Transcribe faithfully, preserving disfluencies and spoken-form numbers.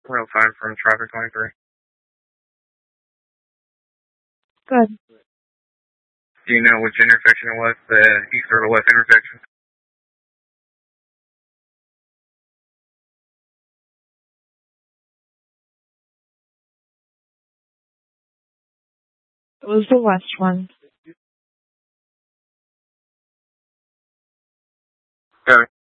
Real time from traffic twenty-three. Good. Do you know which intersection it was, the east or the west intersection? It was the west one. Okay.